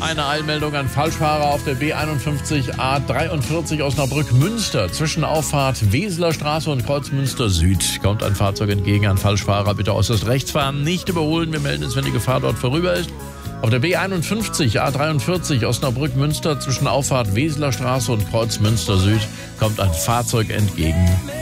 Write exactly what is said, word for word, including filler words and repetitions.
Eine Eilmeldung an Falschfahrer auf der B einundfünfzig A dreiundvierzig Osnabrück-Münster. Zwischen Auffahrt Weseler Straße und Kreuz Münster Süd kommt ein Fahrzeug entgegen. An Falschfahrer bitte äußerst rechts fahren, nicht überholen. Wir melden es, wenn die Gefahr dort vorüber ist. Auf der B einundfünfzig A dreiundvierzig Osnabrück-Münster zwischen Auffahrt Weseler Straße und Kreuz Münster Süd kommt ein Fahrzeug entgegen.